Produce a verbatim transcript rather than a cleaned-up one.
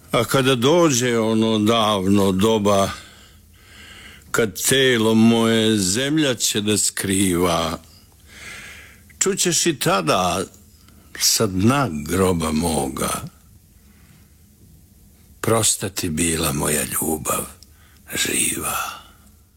A kada dođe ono davno doba, kad telo moje zemlja će da skriva, čućeš i tada sa dna groba moga, prosta ti bila moja ljubav živa.